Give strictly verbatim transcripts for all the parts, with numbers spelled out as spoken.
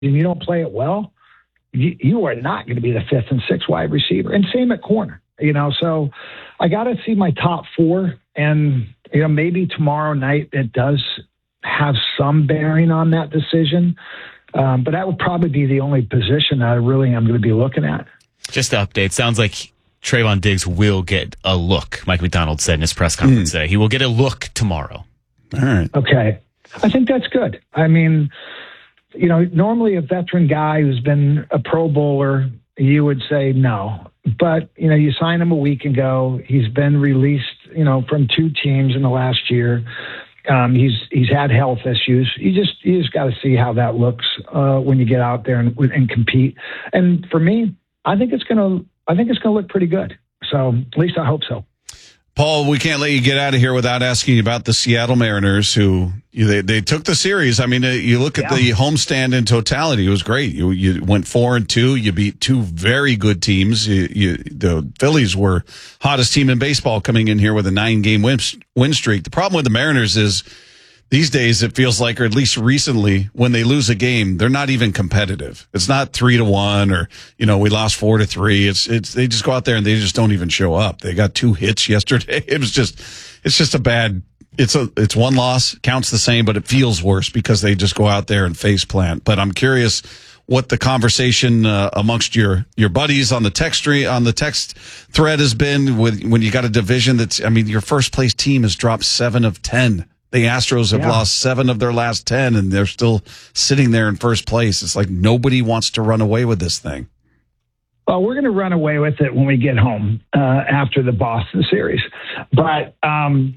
and you don't play it well, you, you are not going to be the fifth and sixth wide receiver. And same at corner, you know. So I got to see my top four, and you know, maybe tomorrow night it does have some bearing on that decision. Um, but that would probably be the only position that I really am going to be looking at. Just to update, sounds like Trayvon Diggs will get a look. Mike McDonald said in his press conference mm. today, he will get a look tomorrow. All right. Okay. I think that's good. I mean, you know, normally a veteran guy who's been a Pro Bowler, you would say no. But, you know, you sign him a week ago. He's been released, you know, from two teams in the last year. Um, he's he's had health issues. You just you just got to see how that looks uh, when you get out there and, and compete. And for me, I think it's gonna I think it's gonna look pretty good. So at least I hope so. Paul, we can't let you get out of here without asking you about the Seattle Mariners, who you, they they took the series. I mean, uh, you look at yeah. the homestand in totality; it was great. You you went four and two. You beat two very good teams. You, you, the Phillies were hottest team in baseball coming in here with a nine game win win streak. The problem with the Mariners is these days it feels like, or at least recently, when they lose a game, they're not even competitive. It's not three to one, or you know, we lost four to three. It's it's they just go out there and they just don't even show up. They got two hits yesterday. It was just it's just a bad. It's a it's one loss, counts the same, but it feels worse because they just go out there and face plant. But I'm curious what the conversation uh, amongst your your buddies on the text tree, on the text thread has been with when you got a division that's. I mean, your first place team has dropped seven of ten. The Astros have yeah. lost seven of their last ten, and they're still sitting there in first place. It's like nobody wants to run away with this thing. Well, we're going to run away with it when we get home uh, after the Boston series. But um,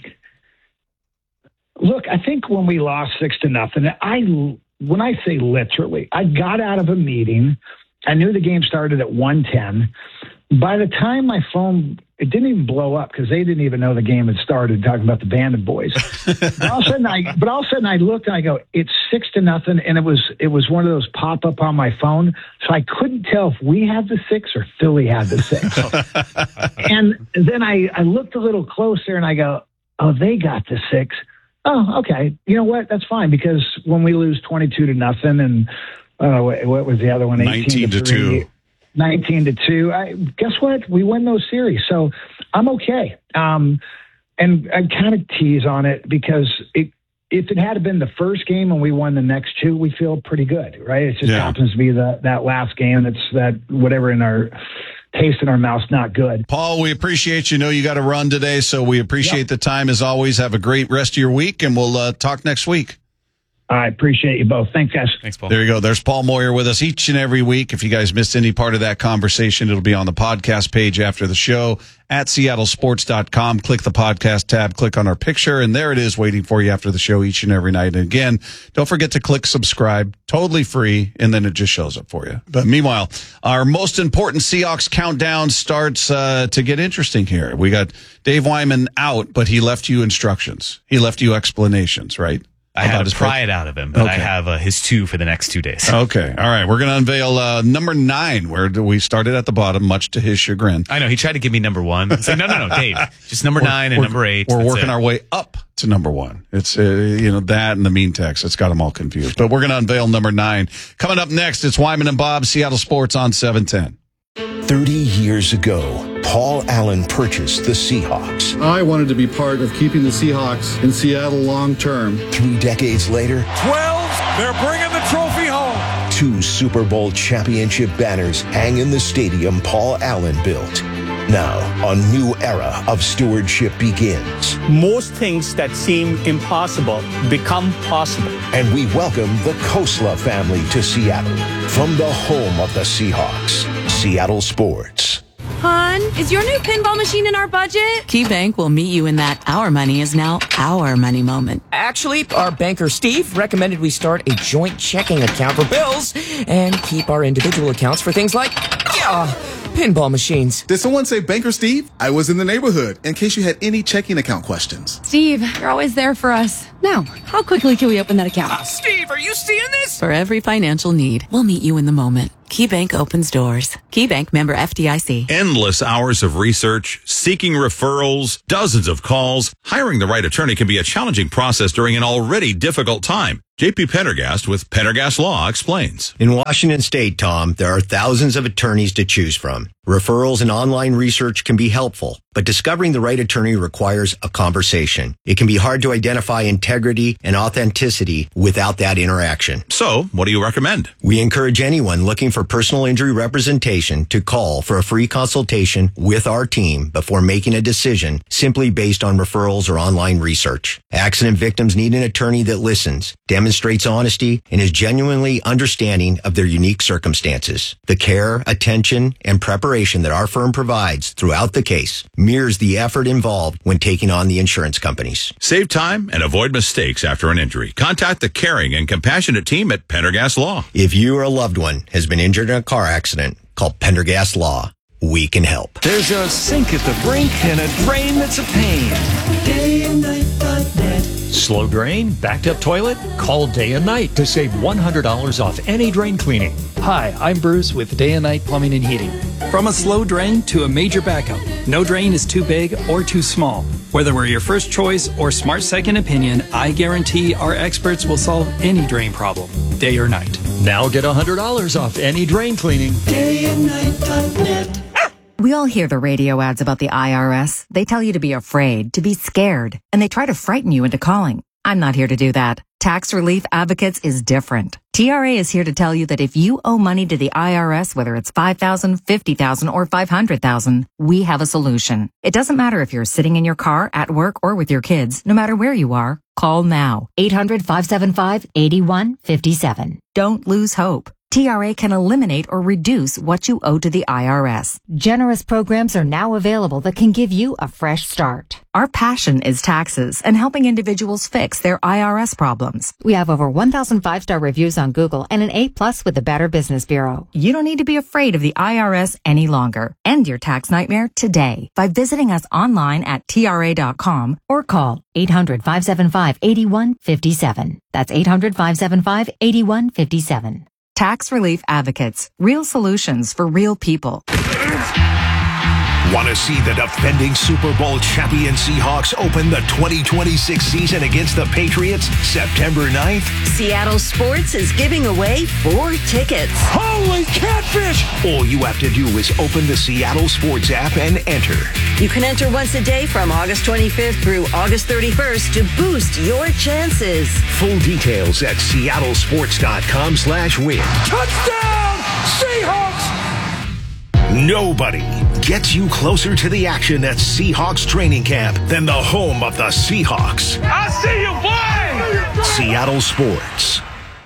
look, I think when we lost six to nothing, I when I say literally, I got out of a meeting. I knew the game started at one ten. By the time my phone, it didn't even blow up because they didn't even know the game had started, talking about the Bandit Boys. but, all of a sudden I, but all of a sudden I looked and I go, it's six to nothing. And it was it was one of those pop up on my phone. So I couldn't tell if we had the six or Philly had the six. And then I, I looked a little closer and I go, oh, they got the six. Oh, okay. You know what? That's fine, because when we lose twenty-two to nothing and uh, what was the other one? nineteen to two. nineteen to two. I, guess what? We win those series. So I'm okay. Um, and I kind of tease on it because it, if it had been the first game and we won the next two, we feel pretty good, right? It just yeah. happens to be the, that last game that's that whatever in our taste in our mouth's not good. Paul, we appreciate you. Know you got to run today, so we appreciate yep. the time as always. Have a great rest of your week, and we'll uh, talk next week. I appreciate you both. Thanks, guys. Thanks, Paul. There you go. There's Paul Moyer with us each and every week. If you guys missed any part of that conversation, it'll be on the podcast page after the show at seattle sports dot com. Click the podcast tab, click on our picture, and there it is waiting for you after the show each and every night. And again, don't forget to click subscribe, totally free, and then it just shows up for you. But meanwhile, our most important Seahawks countdown starts uh, to get interesting here. We got Dave Wyman out, but he left you instructions. He left you explanations, right? I had to pry it out of him, but okay. I have uh, his two for the next two days. Okay. All right. We're going to unveil uh, number nine, where we started at the bottom, much to his chagrin. I know. He tried to give me number one. It's like, no, no, no, Dave. Just number nine and number eight. We're working it. our way up to number one. It's, uh, you know, that and the mean text. It's got them all confused. But we're going to unveil number nine. Coming up next, it's Wyman and Bob, Seattle Sports on seven ten. thirty years ago, Paul Allen purchased the Seahawks. I wanted to be part of keeping the Seahawks in Seattle long term. Three decades later, twelve, they're bringing the trophy home. Two Super Bowl championship banners hang in the stadium Paul Allen built. Now, a new era of stewardship begins. Most things that seem impossible become possible. And we welcome the Kosla family to Seattle from the home of the Seahawks, Seattle Sports. Hon, is your new pinball machine in our budget? KeyBank will meet you in that our money is now our money moment. Actually, our banker Steve recommended we start a joint checking account for bills and keep our individual accounts for things like, yeah, pinball machines. Did someone say Banker Steve? I was in the neighborhood in case you had any checking account questions. Steve, you're always there for us. Now, how quickly can we open that account? Uh, Steve, are you seeing this? For every financial need, we'll meet you in the moment. KeyBank opens doors. KeyBank, member F D I C. Endless hours of research, seeking referrals, dozens of calls. Hiring the right attorney can be a challenging process during an already difficult time. J P Pendergast with Pendergast Law explains. In Washington State, Tom, there are thousands of attorneys to choose from. Referrals and online research can be helpful, but discovering the right attorney requires a conversation. It can be hard to identify integrity and authenticity without that interaction. So, what do you recommend? We encourage anyone looking for personal injury representation to call for a free consultation with our team before making a decision simply based on referrals or online research. Accident victims need an attorney that listens, demonstrates honesty, and is genuinely understanding of their unique circumstances. The care, attention, and preparation that our firm provides throughout the case mirrors the effort involved when taking on the insurance companies. Save time and avoid mistakes after an injury. Contact the caring and compassionate team at Pendergast Law. If you or a loved one has been injured in a car accident, call Pendergast Law. We can help. There's a sink at the brink and a drain that's a pain. day and night dot net. Slow drain? Backed up toilet? Call Day and Night to save one hundred dollars off any drain cleaning. Hi, I'm Bruce with Day and Night Plumbing and Heating. From a slow drain to a major backup, no drain is too big or too small. Whether we're your first choice or smart second opinion, I guarantee our experts will solve any drain problem, day or night. Now get one hundred dollars off any drain cleaning. day and night dot net. We all hear the radio ads about the I R S. They tell you to be afraid, to be scared, and they try to frighten you into calling. I'm not here to do that. Tax Relief Advocates is different. T R A is here to tell you that if you owe money to the I R S, whether it's five thousand dollars, fifty thousand dollars, or five hundred thousand dollars, we have a solution. It doesn't matter if you're sitting in your car, at work, or with your kids. No matter where you are, call now. eight hundred, five seven five, eight one five seven. Don't lose hope. T R A can eliminate or reduce what you owe to the I R S. Generous programs are now available that can give you a fresh start. Our passion is taxes and helping individuals fix their I R S problems. We have over one thousand five-star reviews on Google and an A plus with the Better Business Bureau. You don't need to be afraid of the I R S any longer. End your tax nightmare today by visiting us online at T R A dot com or call eight hundred, five seven five, eight one five seven. That's eight hundred, five seven five, eight one five seven. Tax Relief Advocates. Real solutions for real people. Want to see the defending Super Bowl champion Seahawks open the twenty twenty-six season against the Patriots September ninth? Seattle Sports is giving away four tickets. Holy catfish! All you have to do is open the Seattle Sports app and enter. You can enter once a day from August twenty-fifth through August thirty-first to boost your chances. Full details at seattlesports.com slash win. Touchdown, Seahawks! Nobody gets you closer to the action at Seahawks training camp than the home of the Seahawks. I see you play! Seattle Sports.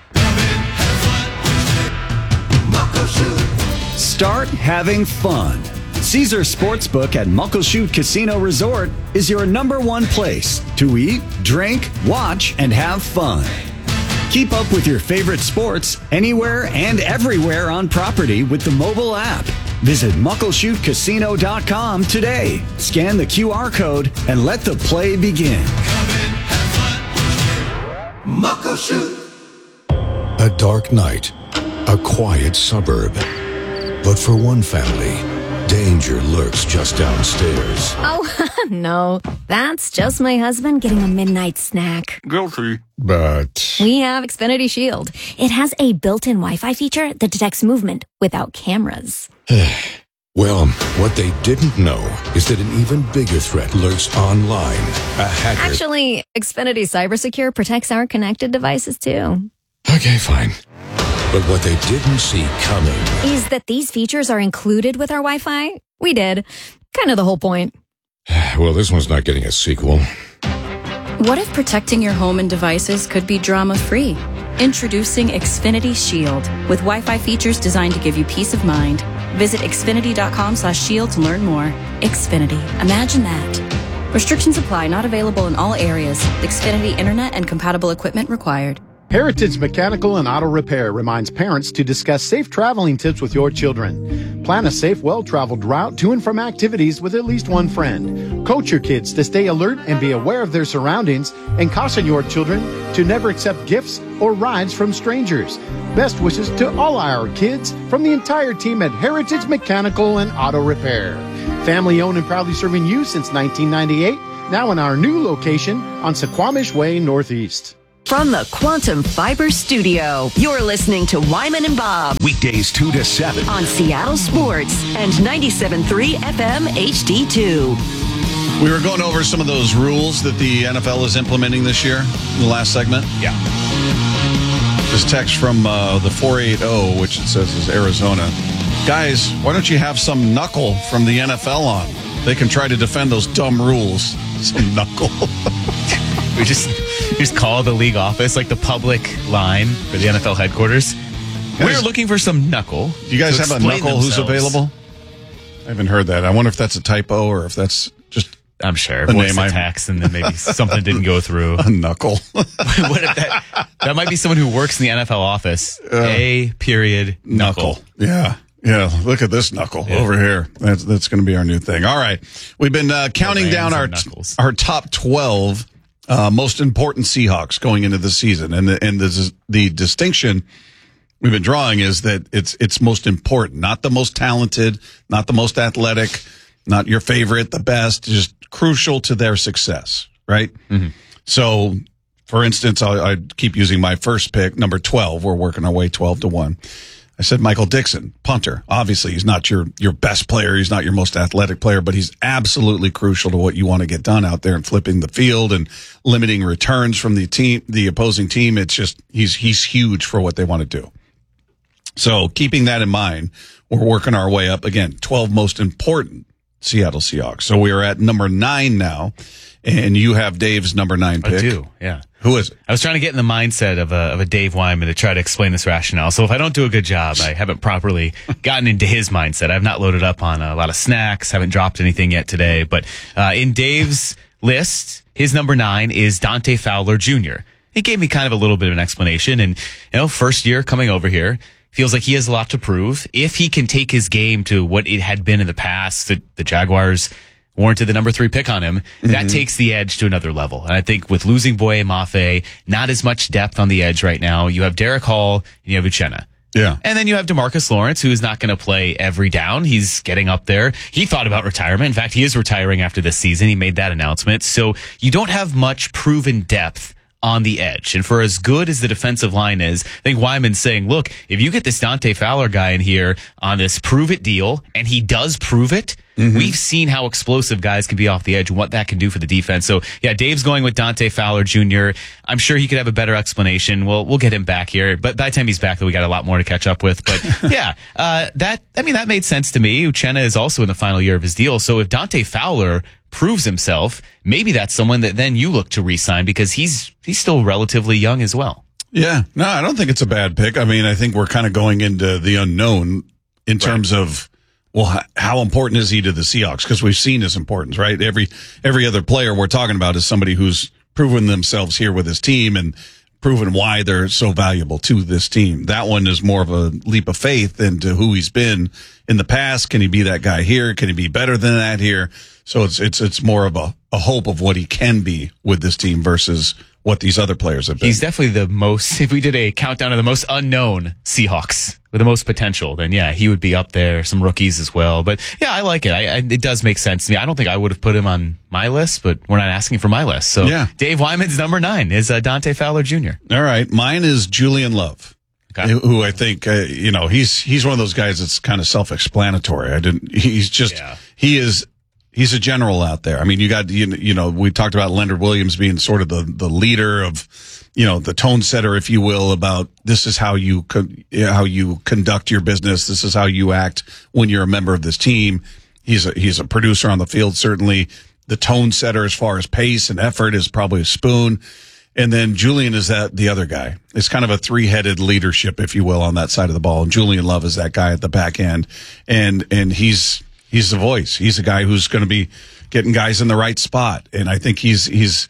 Start having fun. Caesar Sportsbook at Muckleshoot Casino Resort is your number one place to eat, drink, watch, and have fun. Keep up with your favorite sports anywhere and everywhere on property with the mobile app. Visit muckleshoot casino dot com today. Scan the Q R code and let the play begin. Muckleshoot. A dark night, a quiet suburb. But for one family, danger lurks just downstairs. Oh, no. That's just my husband getting a midnight snack. Guilty. But We have Xfinity Shield. It has a built-in Wi-Fi feature that detects movement without cameras. well, what they didn't know is that an even bigger threat lurks online. A hacker. Actually, Xfinity CyberSecure protects our connected devices, too. Okay, fine. But what they didn't see coming is that these features are included with our Wi-Fi. We did. Kind of the whole point. Well, this one's not getting a sequel. What if protecting your home and devices could be drama-free? Introducing Xfinity Shield with Wi-Fi features designed to give you peace of mind. Visit xfinity dot com slash shield to learn more. Xfinity. Imagine that. Restrictions apply. Not available in all areas. Xfinity Internet and compatible equipment required. Heritage Mechanical and Auto Repair reminds parents to discuss safe traveling tips with your children. Plan a safe, well-traveled route to and from activities with at least one friend. Coach your kids to stay alert and be aware of their surroundings, and caution your children to never accept gifts or rides from strangers. Best wishes to all our kids from the entire team at Heritage Mechanical and Auto Repair. Family owned and proudly serving you since nineteen ninety-eight, now in our new location on Suquamish Way Northeast. From the Quantum Fiber Studio, you're listening to Wyman and Bob. Weekdays two to seven. On Seattle Sports and ninety-seven point three F M H D two. We were going over some of those rules that the N F L is implementing this year in the last segment. Yeah. This text from uh, the four eighty, which it says is Arizona. Guys, why don't you have some knuckle from the N F L on? They can try to defend those dumb rules. Some knuckle. We just just call the league office, like the public line for the N F L headquarters. We're looking for some knuckle. Do you guys have a knuckle themselves. Who's available? I haven't heard that. I wonder if that's a typo or if that's just I'm sure. a Voice name of text, and then maybe something didn't go through. A knuckle. What if that, that might be someone who works in the N F L office. Uh, a period knuckle. knuckle. Yeah. Yeah, look at this knuckle yeah. over here. That's that's going to be our new thing. All right. We've been uh, counting down our our top twelve uh, most important Seahawks going into the season. And the, and the, the distinction we've been drawing is that it's it's most important, not the most talented, not the most athletic, not your favorite, the best, just crucial to their success, right? Mm-hmm. So, for instance, I, I keep using my first pick, number twelve. We're working our way twelve to one. I said Michael Dixon, punter. Obviously, he's not your, your best player. He's not your most athletic player, but he's absolutely crucial to what you want to get done out there and flipping the field and limiting returns from the team, the opposing team. It's just, he's, he's huge for what they want to do. So keeping that in mind, we're working our way up again, twelve most important Seattle Seahawks. So we are at number nine now, and you have Dave's number nine pick. I do, yeah. Who is it? I was trying to get in the mindset of a, of a Dave Wyman to try to explain this rationale. So if I don't do a good job, I haven't properly gotten into his mindset. I've not loaded up on a lot of snacks, haven't dropped anything yet today. But uh, in Dave's list, his number nine is Dante Fowler Junior He gave me kind of a little bit of an explanation. And, you know, first year coming over here, feels like he has a lot to prove. If he can take his game to what it had been in the past, the, the Jaguars warranted the number three pick on him. Mm-hmm. That takes the edge to another level. And I think with losing Boye Mafe, not as much depth on the edge right now. You have Derek Hall and you have Uchenna. Yeah. And then you have DeMarcus Lawrence, who is not going to play every down. He's getting up there. He thought about retirement. In fact, he is retiring after this season. He made that announcement. So you don't have much proven depth on the edge. And for as good as the defensive line is, I think Wyman's saying, look, if you get this Dante Fowler guy in here on this prove it deal, and he does prove it, mm-hmm. we've seen how explosive guys can be off the edge and what that can do for the defense. So yeah, Dave's going with Dante Fowler Junior I'm sure he could have a better explanation. We'll, we'll get him back here. But by the time he's back, we got a lot more to catch up with. But yeah, uh, that, I mean, that made sense to me. Uchenna is also in the final year of his deal. So if Dante Fowler proves himself, maybe that's someone that then you look to re-sign because he's he's still relatively young as well. Yeah, no, I don't think it's a bad pick. I mean, I think we're kind of going into the unknown in terms right. of, well, how important is he to the Seahawks? Because we've seen his importance, right? Every every other player we're talking about is somebody who's proven themselves here with his team and proven why they're so valuable to this team. That one is more of a leap of faith into who he's been in the past. Can he be that guy here? Can he be better than that here? So it's it's it's more of a, a hope of what he can be with this team versus what these other players have been. He's definitely the most, if we did a countdown of the most unknown Seahawks with the most potential, then yeah, he would be up there. Some rookies as well. But yeah, I like it. I, I, it does make sense to me. I don't think I would have put him on my list, but we're not asking for my list. So yeah. Dave Wyman's number nine is uh, Dante Fowler Junior All right. Mine is Julian Love. Okay. Who I think, uh, you know, he's, he's one of those guys that's kind of self-explanatory. I didn't, he's just, yeah. he is, he's a general out there. I mean, you got, you, you know, we talked about Leonard Williams being sort of the, the leader of, you know, the tone setter, if you will, about this is how you, con- how you conduct your business. This is how you act when you're a member of this team. He's a, he's a producer on the field, certainly. The tone setter as far as pace and effort is probably a Spoon. And then Julian is that the other guy. It's kind of a three-headed leadership, if you will, on that side of the ball. And Julian Love is that guy at the back end. And, and he's, he's the voice. He's a guy who's going to be getting guys in the right spot. And I think he's, he's,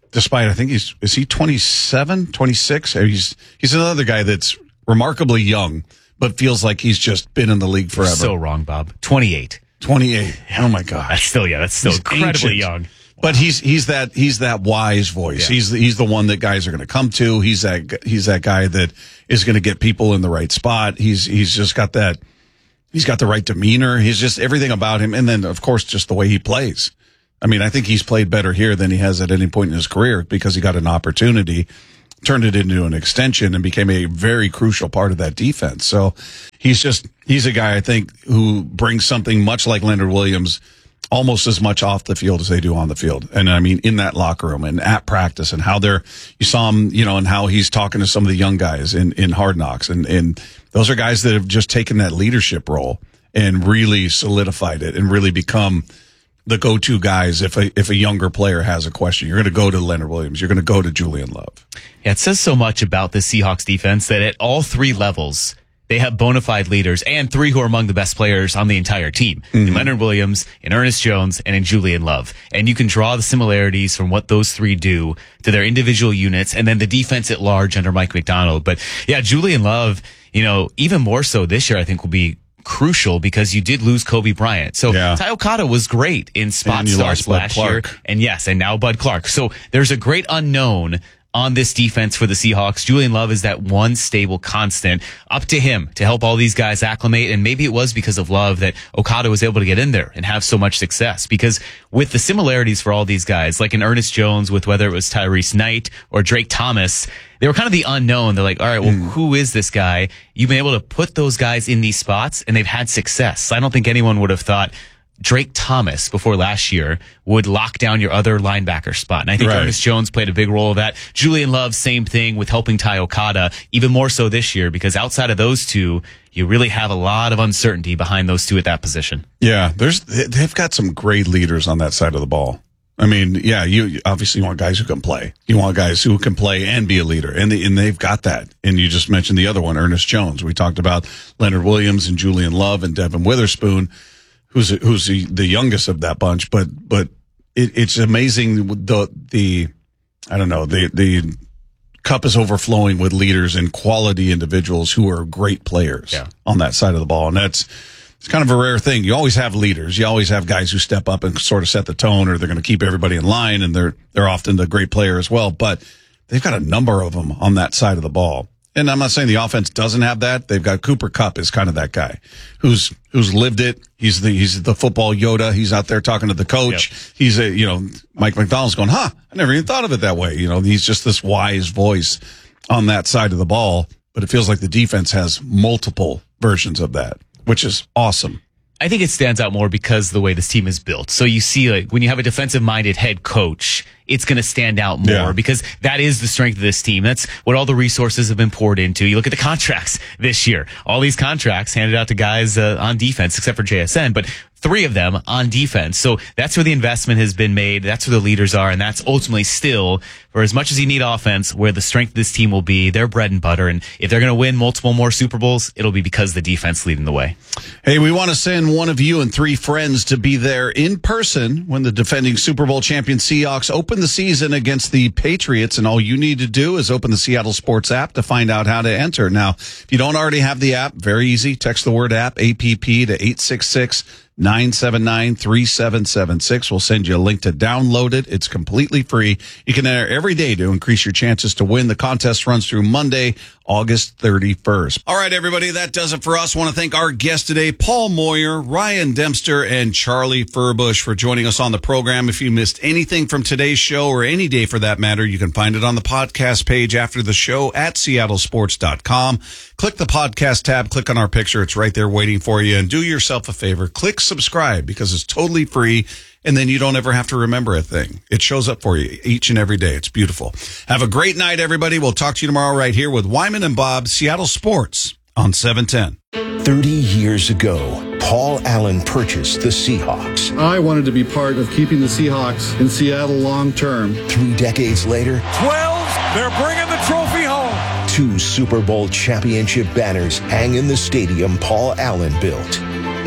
despite, I think he's, is he twenty-seven, twenty-six? He's, he's another guy that's remarkably young, but feels like he's just been in the league forever. So wrong, Bob. twenty-eight. twenty-eight. Oh my gosh. That's still, yeah, that's still He's incredibly ancient. young. But he's he's that he's that wise voice. Yeah. He's the, he's the one that guys are going to come to. He's that he's that guy that is going to get people in the right spot. He's he's just got that he's got the right demeanor. He's just everything about him. And then of course just the way he plays. I mean, I think he's played better here than he has at any point in his career because he got an opportunity, turned it into an extension, and became a very crucial part of that defense. So he's just he's a guy I think who brings something much like Leonard Williams, almost as much off the field as they do on the field. And I mean, in that locker room and at practice and how they're, you saw him, you know, and how he's talking to some of the young guys in, in Hard Knocks. And, and those are guys that have just taken that leadership role and really solidified it and really become the go-to guys. If a, if a younger player has a question, you're going to go to Leonard Williams. You're going to go to Julian Love. Yeah, it says so much about the Seahawks defense that at all three levels, they have bona fide leaders and three who are among the best players on the entire team. Mm-hmm. In Leonard Williams, in Ernest Jones, and in Julian Love. And you can draw the similarities from what those three do to their individual units and then the defense at large under Mike McDonald. But yeah, Julian Love, you know, even more so this year, I think will be crucial because you did lose Kobe Bryant. So Yeah. Ty Okada was great in spot And you starts lost Bud last year. Clark. And yes, and now Bud Clark. So there's a great unknown on this defense for the Seahawks. Julian Love is that one stable constant. Up to him to help all these guys acclimate. And maybe it was because of Love that Okada was able to get in there and have so much success. Because with the similarities for all these guys, like in Ernest Jones with whether it was Tyrese Knight or Drake Thomas, they were kind of the unknown. They're like, all right, well, Mm. who is this guy? You've been able to put those guys in these spots and they've had success. I don't think anyone would have thought Drake Thomas before last year would lock down your other linebacker spot. And I think Right. Ernest Jones played a big role of that. Julian Love, same thing with helping Ty Okada, even more so this year, because outside of those two, you really have a lot of uncertainty behind those two at that position. Yeah, there's they've got some great leaders on that side of the ball. I mean, yeah, you you obviously want guys who can play. You want guys who can play and be a leader, and they, and they've got that. And you just mentioned the other one, Ernest Jones. We talked about Leonard Williams and Julian Love and Devin Witherspoon, who's who's the, the youngest of that bunch. But but it, it's amazing the the I don't know the the cup is overflowing with leaders and quality individuals who are great players Yeah. on that side of the ball, and that's. It's kind of a rare thing. You always have leaders. You always have guys who step up and sort of set the tone, or they're going to keep everybody in line, and they're they're often the great player as well. But they've got a number of them on that side of the ball. And I'm not saying the offense doesn't have that. They've got Cooper Kupp is kind of that guy who's who's lived it. He's the he's the football Yoda. He's out there talking to the coach. Yep. He's a you know Mike McDonald's going, huh? I never even thought of it that way. You know, he's just this wise voice on that side of the ball. But it feels like the defense has multiple versions of that, which is awesome. I think it stands out more because of the way this team is built. So you see, like, when you have a defensive-minded head coach, it's going to stand out more Yeah. because that is the strength of this team. That's what all the resources have been poured into. You look at the contracts this year. All these contracts handed out to guys uh, on defense, except for J S N, but three of them on defense. So that's where the investment has been made. That's where the leaders are. And that's ultimately still, for as much as you need offense, where the strength of this team will be, their bread and butter. And if they're going to win multiple more Super Bowls, it'll be because the defense leading the way. Hey, we want to send one of you and three friends to be there in person when the defending Super Bowl champion Seahawks open the season against the Patriots. And all you need to do is open the Seattle Sports app to find out how to enter. Now, if you don't already have the app, very easy. Text the word app, A P P, to eight six six, nine seven nine, three seven seven six. We'll send you a link to download it. It's completely free. You can enter every day to increase your chances to win. The contest runs through Monday, August thirty-first. All right, everybody, that does it for us. I want to thank our guests today, Paul Moyer, Ryan Dempster, and Charlie Furbush, for joining us on the program. If you missed anything from today's show, or any day for that matter, you can find it on the podcast page after the show at seattle sports dot com. Click the podcast tab, click on our picture. It's right there waiting for you. And do yourself a favor, click subscribe, because it's totally free. And then you don't ever have to remember a thing. It shows up for you each and every day. It's beautiful. Have a great night, everybody. We'll talk to you tomorrow right here with Wyman and Bob, Seattle Sports on seven ten. thirty years ago, Paul Allen purchased the Seahawks. I wanted to be part of keeping the Seahawks in Seattle long term. Three decades later, twelve, they're bringing the trophy home. Two Super Bowl championship banners hang in the stadium Paul Allen built.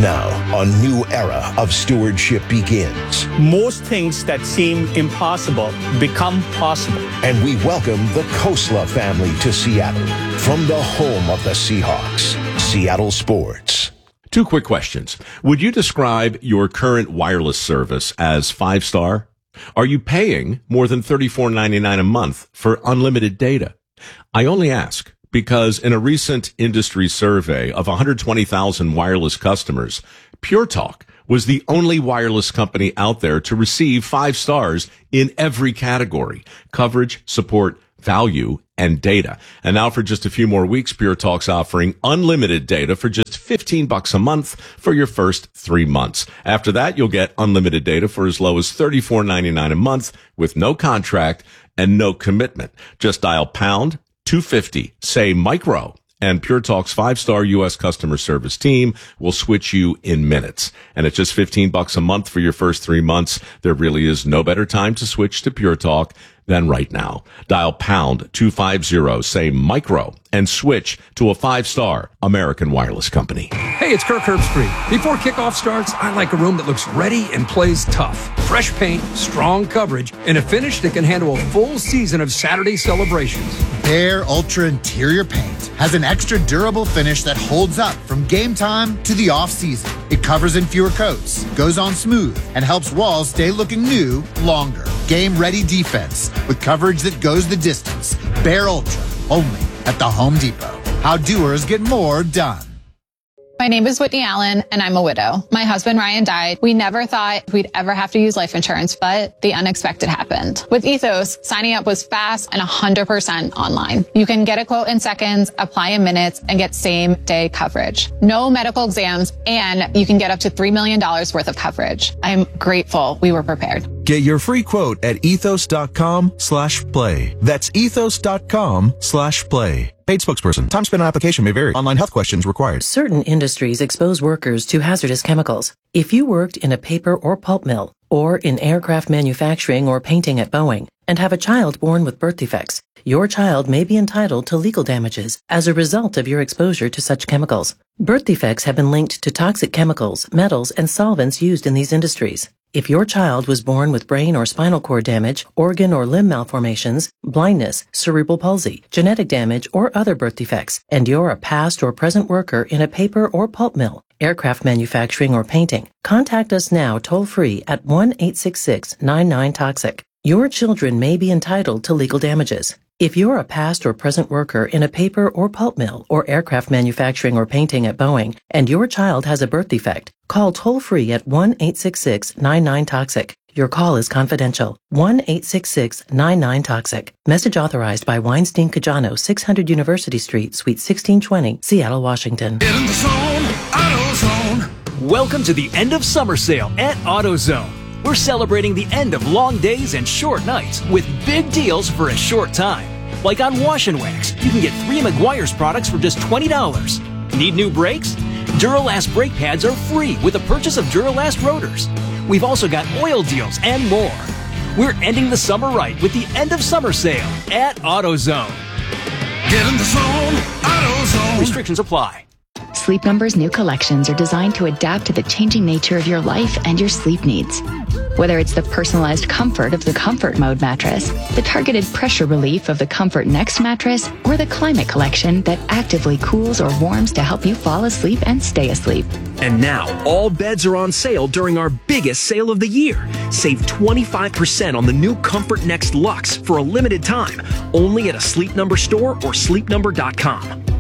Now, a new era of stewardship begins. Most things that seem impossible become possible. And we welcome the Khosla family to Seattle from the home of the Seahawks, Seattle Sports. Two quick questions. Would you describe your current wireless service as five-star? Are you paying more than thirty-four ninety-nine a month for unlimited data? I only ask because in a recent industry survey of one hundred twenty thousand wireless customers, Pure Talk was the only wireless company out there to receive five stars in every category: coverage, support, value, and data. And now for just a few more weeks, Pure Talk's offering unlimited data for just fifteen bucks a month for your first three months. After that, you'll get unlimited data for as low as thirty-four ninety-nine a month with no contract and no commitment. Just dial pound two fifty, say micro, and Pure Talk's five-star U S customer service team will switch you in minutes. And at just fifteen bucks a month for your first three months, there really is no better time to switch to Pure Talk than right now. Dial pound two fifty, say micro, and switch to a five-star American wireless company. Hey, it's Kirk Herbstreit. Before kickoff starts, I like a room that looks ready and plays tough. Fresh paint, strong coverage, and a finish that can handle a full season of Saturday celebrations. Behr Ultra Interior Paint has an extra durable finish that holds up from game time to the off-season. It covers in fewer coats, goes on smooth, and helps walls stay looking new longer. Game-ready defense with coverage that goes the distance. Behr Ultra, only at the Home Depot. How doers get more done. My name is Whitney Allen, and I'm a widow. My husband, Ryan, died. We never thought we'd ever have to use life insurance, but the unexpected happened. With Ethos, signing up was fast and one hundred percent online. You can get a quote in seconds, apply in minutes, and get same-day coverage. No medical exams, and you can get up to three million dollars worth of coverage. I'm grateful we were prepared. Get your free quote at ethos.com slash play. That's ethos.com slash play. Paid spokesperson. Time spent on application may vary. Online health questions required. Certain industries expose workers to hazardous chemicals. If you worked in a paper or pulp mill, or in aircraft manufacturing or painting at Boeing, and have a child born with birth defects, your child may be entitled to legal damages as a result of your exposure to such chemicals. Birth defects have been linked to toxic chemicals, metals, and solvents used in these industries. If your child was born with brain or spinal cord damage, organ or limb malformations, blindness, cerebral palsy, genetic damage, or other birth defects, and you're a past or present worker in a paper or pulp mill, aircraft manufacturing, or painting, contact us now toll-free at one eight six six, nine nine, toxic. Your children may be entitled to legal damages. If you're a past or present worker in a paper or pulp mill or aircraft manufacturing or painting at Boeing, and your child has a birth defect, call toll-free at one eight six six, nine nine, toxic. Your call is confidential. one eight six six, nine nine, toxic. Message authorized by Weinstein Cajano, six hundred University Street, Suite sixteen twenty, Seattle, Washington. Get in the zone, AutoZone. Welcome to the end of summer sale at AutoZone. We're celebrating the end of long days and short nights with big deals for a short time. Like on Wash and Wax, you can get three Meguiar's products for just twenty dollars. Need new brakes? Duralast brake pads are free with the purchase of Duralast rotors. We've also got oil deals and more. We're ending the summer right with the end of summer sale at AutoZone. Get in the zone, AutoZone. Restrictions apply. Sleep Number's new collections are designed to adapt to the changing nature of your life and your sleep needs. Whether it's the personalized comfort of the Comfort Mode mattress, the targeted pressure relief of the Comfort Next mattress, or the Climate Collection that actively cools or warms to help you fall asleep and stay asleep. And now, all beds are on sale during our biggest sale of the year. Save twenty-five percent on the new Comfort Next Luxe for a limited time, only at a Sleep Number store or sleep number dot com.